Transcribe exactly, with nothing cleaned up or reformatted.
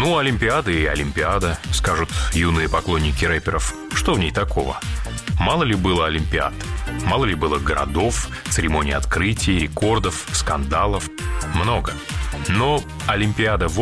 Ну, Олимпиада и Олимпиада, скажут юные поклонники рэперов. Что в ней такого? Мало ли было Олимпиад, мало ли было городов, церемоний открытий, рекордов, скандалов. Много. Но Олимпиада